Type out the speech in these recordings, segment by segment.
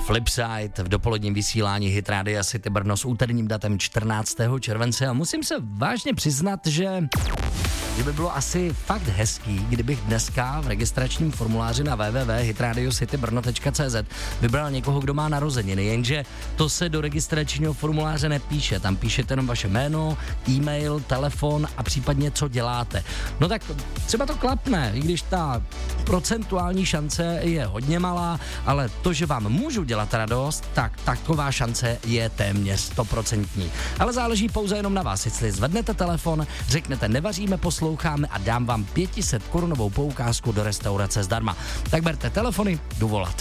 Flipside v dopoledním vysílání Hit Rádia City Brno s úterním datem 14. července a musím se vážně přiznat, že by bylo asi fakt hezký, kdybych dneska v registračním formuláři na www.hitradiocitybrno.cz vybral někoho, kdo má narozeniny, jenže to se do registračního formuláře nepíše, tam píšete jenom vaše jméno, e-mail, telefon a případně co děláte. No tak třeba to klapne, i když ta procentuální šance je hodně malá, ale to, že vám můžu dělat radost, tak taková šance je téměř 100%. Ale záleží pouze jenom na vás, jestli zvednete telefon, řeknete nevaříme, posloucháme a dám vám 500 korunovou poukázku do restaurace zdarma. Tak berte telefony, jdu volat.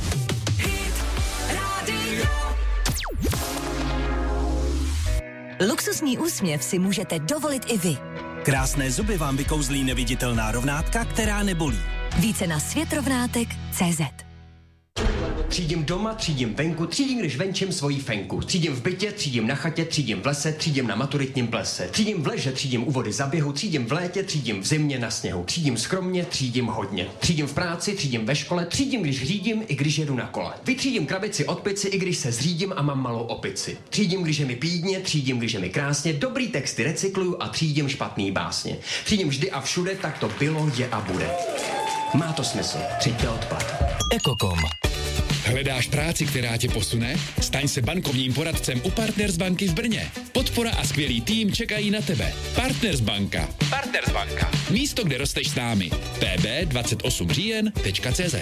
Luxusní úsměv si můžete dovolit i vy. Krásné zuby vám vykouzlí neviditelná rovnátka, která nebolí. Více na světrovnátek.cz. Třídím doma, třídím venku, třídím, když venčím svoji fenku. Třídím v bytě, třídím na chatě, třídím v lese, třídím na maturitním plese. Třídím v leže, třídím u vody za běhu, třídím v létě, třídím v zimě na sněhu. Třídím skromně, třídím hodně. Třídím v práci, třídím ve škole, třídím, když řídím, i když jedu na kole. Vytřídím krabici od pici, i když se zřídím a mám malou opici. Třídím, když je mi pídně, třídím, když je mi krásně, dobrý texty recykluju a třídím špatný básně. Třídím vždy a všude, tak to bylo, je a bude. Má to smysl. Třiďte odpad. Ekokom. Hledáš práci, která tě posune? Staň se bankovním poradcem u Partners banky v Brně. Podpora a skvělý tým čekají na tebe. Partners banka. Partners banka. Místo, kde rosteš s námi. pb28říjen.cz.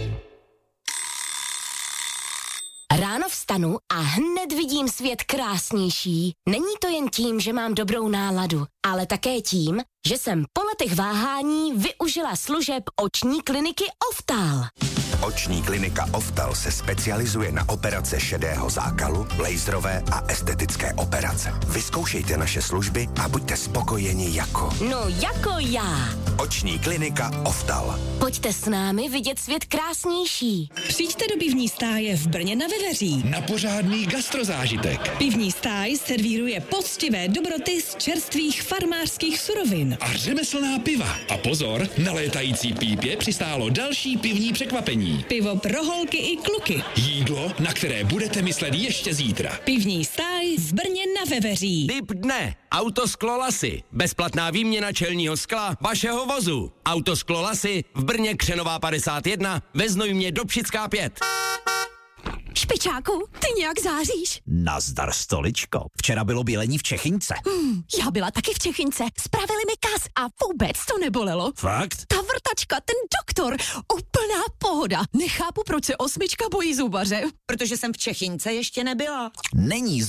Ráno vstanu a hned vidím svět krásnější. Není to jen tím, že mám dobrou náladu, ale také tím, že jsem po letech váhání využila služeb oční kliniky Oftal. Oční klinika Oftal se specializuje na operace šedého zákalu, laserové a estetické operace. Vyzkoušejte naše služby a buďte spokojeni jako... No jako já. Oční klinika Oftal. Pojďte s námi vidět svět krásnější. Přijďte do pivní stáje v Brně na Veveří. Na pořádný gastrozážitek. Pivní stáj servíruje poctivé dobroty z čerstvých farmářských surovin. A řemeslná piva. A pozor, na létající pípě přistálo další pivní překvapení. Pivo pro holky i kluky. Jídlo, na které budete myslet ještě zítra. Pivní stáj v Brně na Veveří. Tip dne. Autosklo Lasy. Bezplatná výměna čelního skla vašeho vozu. Autosklo Lasy v Brně Křenová 51 ve Znojmě Dobšická 5. Špičáku, ty nějak záříš. Nazdar, stoličko. Včera bylo bělení v Čechynce. Já byla taky v Čechynce. Spravili mi kas a vůbec to nebolelo. Fakt? Ta vrtačka, ten doktor, úplná pohoda. Nechápu, proč se 8 bojí zubaře. Protože jsem v Čechynce ještě nebyla. Není